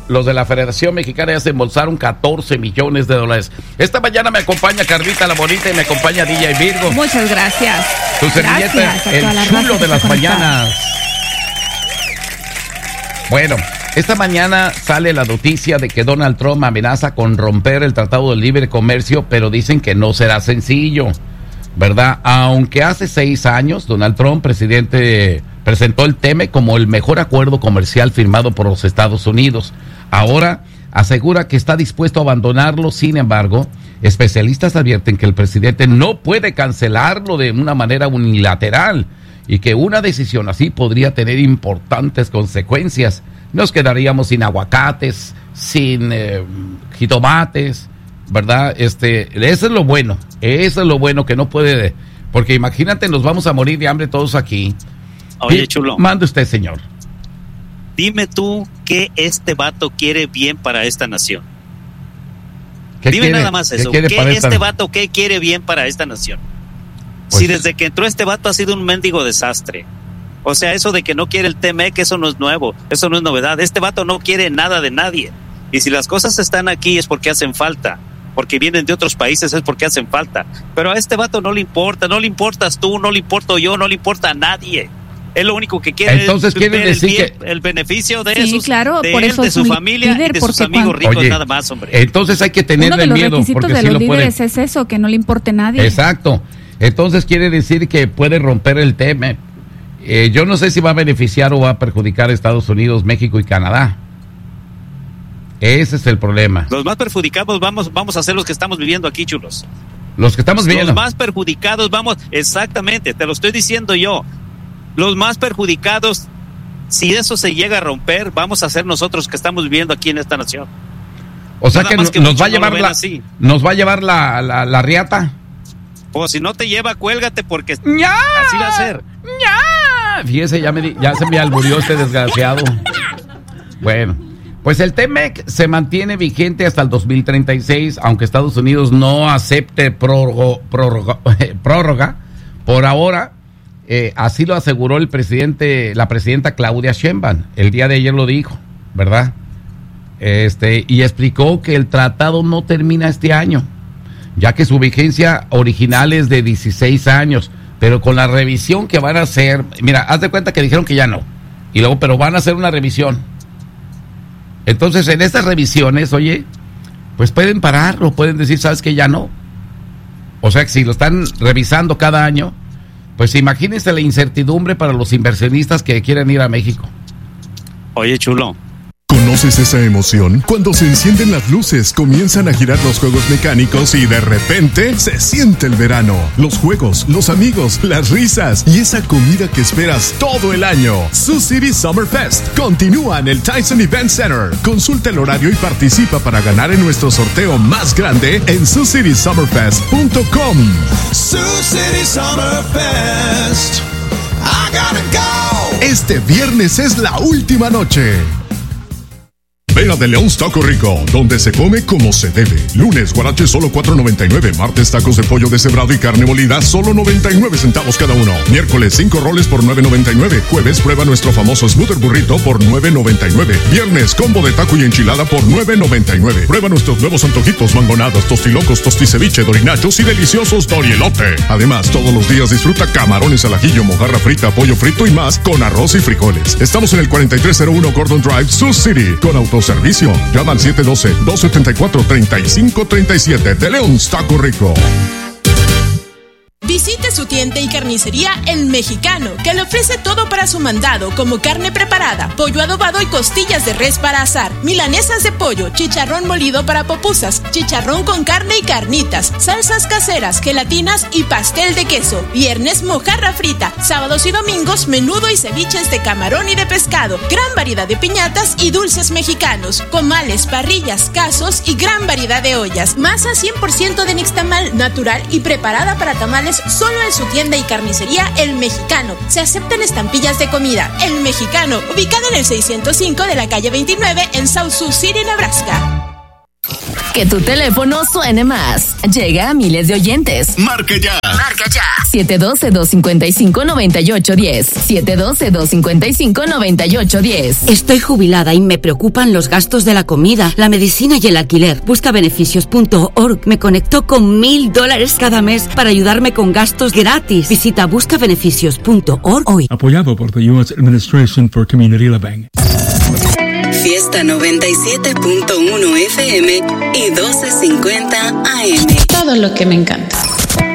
los de la Federación Mexicana ya se embolsaron $14 millones. Esta mañana me acompaña Carlita la Bonita y me acompaña DJ Virgo. Muchas gracias. Tu servilleta, el chulo de las mañanas. Bueno, esta mañana sale la noticia de que Donald Trump amenaza con romper el Tratado de Libre Comercio, pero dicen que no será sencillo, ¿verdad? Aunque hace 6 años Donald Trump, presidente, presentó el TEMEC como el mejor acuerdo comercial firmado por los Estados Unidos. Ahora asegura que está dispuesto a abandonarlo. Sin embargo, especialistas advierten que el presidente no puede cancelarlo de una manera unilateral y que una decisión así podría tener importantes consecuencias. Nos quedaríamos sin aguacates, sin jitomates, ¿verdad? Eso es lo bueno, que no puede, porque imagínate, nos vamos a morir de hambre todos aquí. Oye, chulo. Mande usted, señor. Dime tú que este vato quiere bien para esta nación. Dime nada más eso. ¿Qué este vato qué quiere bien para esta nación? Pues, si desde que entró este vato ha sido un mendigo desastre. O sea, eso de que no quiere el TMEC, eso no es nuevo, eso no es novedad. Este vato no quiere nada de nadie. Y si las cosas están aquí es porque hacen falta. Porque vienen de otros países es porque hacen falta. Pero a este vato no le importa, no le importas tú, no le importo yo, no le importa a nadie. Él lo único que quiere es ver el beneficio de sí, claro, de por él, eso de su familia y de sus amigos ricos. Oye, nada más, hombre. Entonces hay que tenerle miedo. Uno de los requisitos de los líderes es eso, que no le importe a nadie. Exacto. Entonces quiere decir que puede romper el tema. Yo no sé si va a beneficiar o va a perjudicar a Estados Unidos, México y Canadá. Ese es el problema. Los más perjudicados vamos a ser los que estamos viviendo aquí, chulos. Los que estamos viviendo. Los más perjudicados exactamente, te lo estoy diciendo yo. Los más perjudicados, si eso se llega a romper, vamos a ser nosotros que estamos viviendo aquí en esta nación. O sea que nos va a llevar la riata. O si no te lleva, cuélgate porque ¡ya! Así va a ser. ¡Ya! Fíjese, ya se me alburió este desgraciado. Bueno, pues el TEMEC se mantiene vigente hasta el 2036, aunque Estados Unidos no acepte prórroga. Por ahora, así lo aseguró la presidenta Claudia Sheinbaum. El día de ayer lo dijo, ¿verdad? Y explicó que el tratado no termina este año, ya que su vigencia original es de 16 años, pero con la revisión que van a hacer, mira, haz de cuenta que dijeron que ya no, y luego, pero van a hacer una revisión. Entonces, en estas revisiones, oye, pues pueden pararlo, pueden decir, ¿sabes qué? Ya no. O sea, que si lo están revisando cada año, pues imagínense la incertidumbre para los inversionistas que quieren ir a México. Oye, chulo. ¿Conoces esa emoción? Cuando se encienden las luces, comienzan a girar los juegos mecánicos y de repente se siente el verano. Los juegos, los amigos, las risas y esa comida que esperas todo el año. Sioux City Summer Fest continúa en el Tyson Event Center. Consulta el horario y participa para ganar en nuestro sorteo más grande en SiouxCitySummerFest.com. Sioux City Summer Fest. I gotta go. Este viernes es la última noche. Ven a De Leon's Taco Rico, donde se come como se debe. Lunes, guarache solo $4.99. Martes, tacos de pollo deshebrado y carne molida, solo 99 centavos cada uno. Miércoles, 5 roles por $9.99. Jueves, prueba nuestro famoso Smoothie Burrito por $9.99. Viernes, combo de taco y enchilada por $9.99. Prueba nuestros nuevos antojitos, mangonadas, tostilocos, tosticeviche, dorinachos y deliciosos dorielote. Además, todos los días disfruta camarones al ajillo, mojarra frita, pollo frito y más con arroz y frijoles. Estamos en el 4301 Gordon Drive, Sioux City, con autoservicio. Llama al 712-274-3537. De Leon's Taco Rico. Visite su tienda y carnicería El Mexicano, que le ofrece todo para su mandado, como carne preparada, pollo adobado y costillas de res para asar, milanesas de pollo, chicharrón molido para pupusas, chicharrón con carne y carnitas, salsas caseras, gelatinas y pastel de queso. Viernes, mojarra frita. Sábados y domingos, menudo y ceviches de camarón y de pescado. Gran variedad de piñatas y dulces mexicanos, comales, parrillas, casos y gran variedad de ollas. Masa 100% de nixtamal, natural y preparada para tamales, solo en su tienda y carnicería El Mexicano. Se aceptan estampillas de comida. El Mexicano, ubicado en el 605 de la calle 29 en South Sioux City, Nebraska. que tu teléfono suene más. Llega a miles de oyentes. Marque ya. Marca ya. 712-255-9810. 712-255-9810. Estoy jubilada y me preocupan los gastos de la comida, la medicina y el alquiler. Buscabeneficios.org me conectó con $1,000 cada mes para ayudarme con gastos gratis. Visita buscabeneficios.org hoy. Apoyado por the U.S. Administration for Community Living. Fiesta 97.1 FM y 1250 AM. Todo lo que me encanta.